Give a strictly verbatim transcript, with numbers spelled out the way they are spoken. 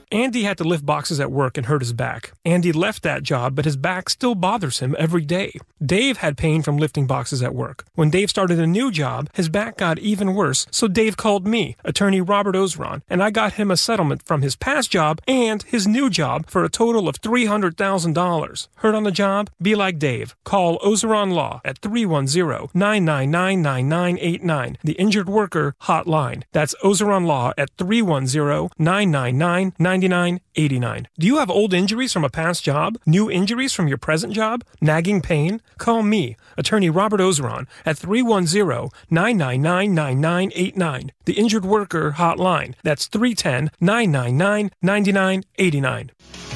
Andy had to lift boxes at work and hurt his back. Andy left that job, but his back still bothers him every day. Dave had pain from lifting boxes at work. When Dave started a new job, his back got even worse, so Dave called me, attorney Robert Ozeron, and I got him a settlement from his past job and his new job for a total of three hundred thousand dollars. Hurt on the job? Be like Dave. Call Ozeron Law at three one zero, nine nine nine, nine nine eight nine, the Injured Worker Hotline. That's Ozeron Law at three one zero, nine nine nine, nine nine eight nine. Do you have old injuries from a past job? New injuries from your present job? Nagging pain? Call me, attorney Robert Ozeron, at three one zero, nine nine nine, nine nine eight nine, the Injured Worker Hotline. That's three one zero, nine nine nine, nine nine eight nine.